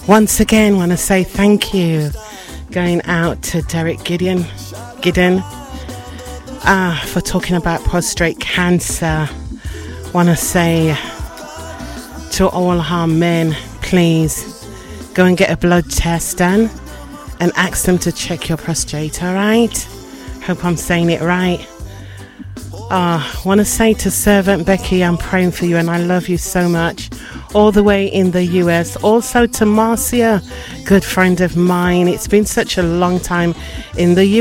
Once again, want to say thank you. Going out to Derek Gideon, for talking about prostate cancer. Want to say to all our men, please go and get a blood test done and ask them to check your prostate, alright? Hope I'm saying it right. Want to say to Servant Becky, I'm praying for you and I love you so much. All the way in the US. Also to Marcia, good friend of mine. It's been such a long time in the US.